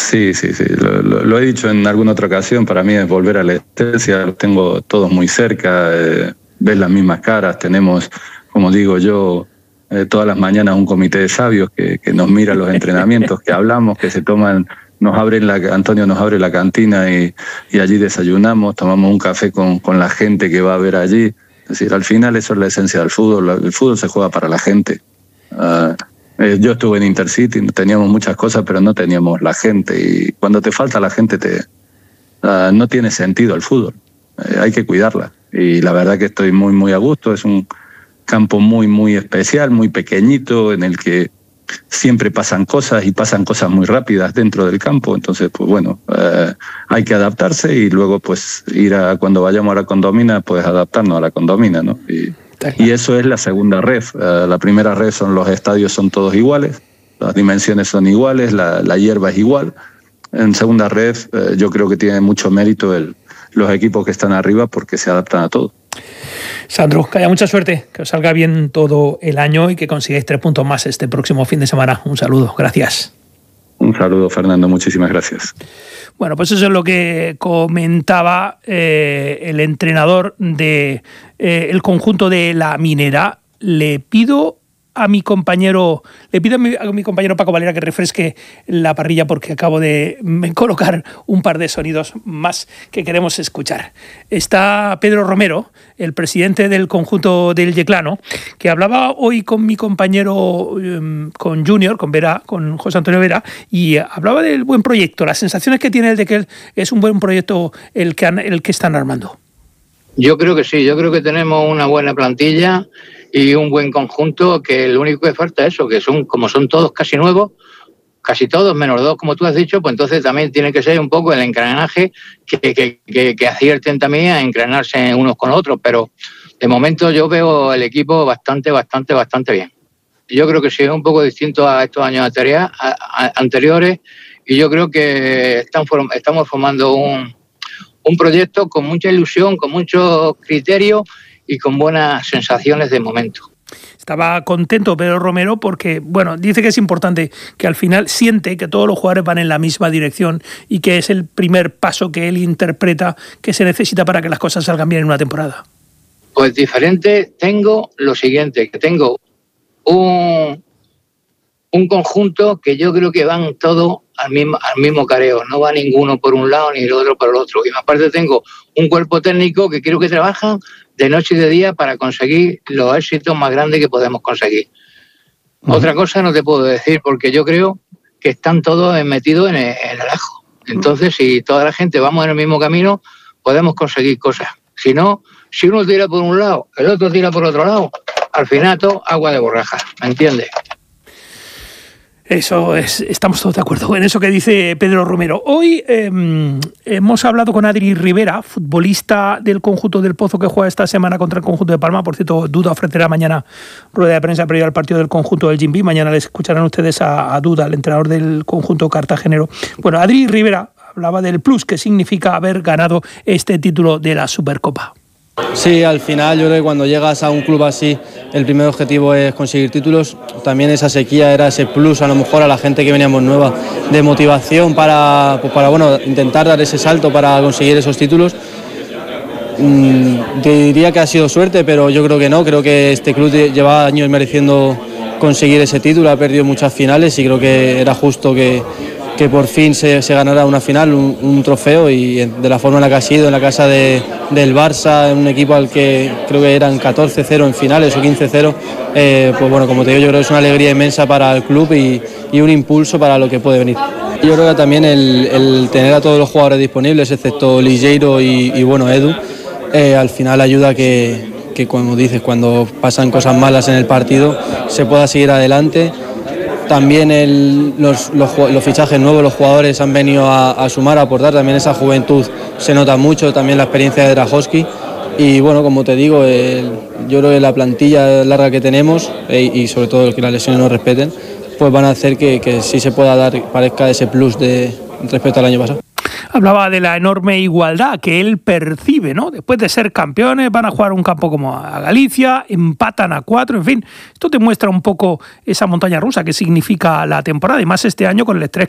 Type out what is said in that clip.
Sí. Lo he dicho en alguna otra ocasión, para mí es volver a la esencia, los tengo todos muy cerca, ves las mismas caras, tenemos, como digo yo, todas las mañanas un comité de sabios que nos mira los entrenamientos, que hablamos, que se toman, Antonio nos abre la cantina y allí desayunamos, tomamos un café con la gente que va a ver allí. Es decir, al final eso es la esencia del fútbol. El fútbol se juega para la gente. Yo estuve en Intercity, teníamos muchas cosas, pero no teníamos la gente. Y cuando te falta la gente, no tiene sentido el fútbol. Hay que cuidarla. Y la verdad que estoy muy, muy a gusto. Es un campo muy, muy especial, muy pequeñito, en el que siempre pasan cosas y pasan cosas muy rápidas dentro del campo. Entonces, pues bueno, hay que adaptarse y luego pues cuando vayamos a la Condomina, pues adaptarnos a la Condomina, ¿no? Y eso es la segunda red. La primera red los estadios son todos iguales, las dimensiones son iguales, la hierba es igual. En segunda red yo creo que tiene mucho mérito los equipos que están arriba porque se adaptan a todo. Sandro, que haya mucha suerte, que os salga bien todo el año y que consigáis 3 puntos más este próximo fin de semana. Un saludo, gracias. Un saludo, Fernando, muchísimas gracias. Bueno, pues eso es lo que comentaba el entrenador de el conjunto de La Minera. Le pido a mi compañero Paco Valera que refresque la parrilla porque acabo de colocar un par de sonidos más que queremos escuchar. Está Pedro Romero, el presidente del conjunto del Yeclano, que hablaba hoy con mi compañero, con Junior, con José Antonio Vera, y hablaba del buen proyecto, las sensaciones que tiene él de que es un buen proyecto el que están armando. Yo creo que sí, yo creo que tenemos una buena plantilla y un buen conjunto, que lo único que falta es eso, que como son todos casi nuevos, casi todos, menos 2, como tú has dicho, pues entonces también tiene que ser un poco el engranaje que acierten también a engranarse unos con otros, pero de momento yo veo el equipo bastante bien. Yo creo que sí es un poco distinto a estos años anteriores y yo creo que estamos formando un proyecto con mucha ilusión, con mucho criterio y con buenas sensaciones de momento. Estaba contento Pedro Romero porque, bueno, dice que es importante, que al final siente que todos los jugadores van en la misma dirección y que es el primer paso que él interpreta que se necesita para que las cosas salgan bien en una temporada. Pues diferente tengo lo siguiente, que tengo un conjunto que yo creo que van todos al mismo careo, no va ninguno por un lado ni el otro por el otro. Y aparte tengo un cuerpo técnico que creo que trabajan de noche y de día para conseguir los éxitos más grandes que podemos conseguir. Otra cosa no te puedo decir porque yo creo que están todos metidos en el ajo. Entonces, si toda la gente vamos en el mismo camino, podemos conseguir cosas. Si no, si uno tira por un lado, el otro tira por otro lado, al final todo agua de borraja, ¿me entiendes? Eso es, estamos todos de acuerdo en eso que dice Pedro Romero. Hoy hemos hablado con Adri Rivera, futbolista del conjunto del Pozo que juega esta semana contra el conjunto de Palma. Por cierto, Duda ofrecerá mañana rueda de prensa previa al partido del conjunto del Jimbi. Mañana les escucharán ustedes a Duda, el entrenador del conjunto cartagenero. Bueno, Adri Rivera hablaba del plus que significa haber ganado este título de la Supercopa. Sí, al final yo creo que cuando llegas a un club así, el primer objetivo es conseguir títulos. También esa sequía era ese plus, a lo mejor a la gente que veníamos nueva, de motivación para bueno, intentar dar ese salto para conseguir esos títulos. Te diría que ha sido suerte, pero yo creo que no. Creo que este club lleva años mereciendo conseguir ese título, ha perdido muchas finales y creo que era justo que por fin se ganara una final, un trofeo, y de la forma en la que ha sido, en la casa del Barça, en un equipo al que creo que eran 14-0 en finales o 15-0, pues bueno, como te digo, yo creo que es una alegría inmensa para el club y un impulso para lo que puede venir. Yo creo que también el tener a todos los jugadores disponibles, excepto Ligeiro y bueno, Edu, al final ayuda que como dices, cuando pasan cosas malas en el partido, se pueda seguir adelante. También los fichajes nuevos, los jugadores han venido a sumar, a aportar, también esa juventud se nota mucho, también la experiencia de Drahovski. Y bueno, como te digo, yo creo que la plantilla larga que tenemos y sobre todo que las lesiones no respeten, pues van a hacer que sí se pueda dar, parezca ese plus respecto al año pasado. Hablaba de la enorme igualdad que él percibe, ¿no? Después de ser campeones, van a jugar un campo como a Galicia, empatan a 4, en fin. Esto te muestra un poco esa montaña rusa que significa la temporada, y más este año con el estrés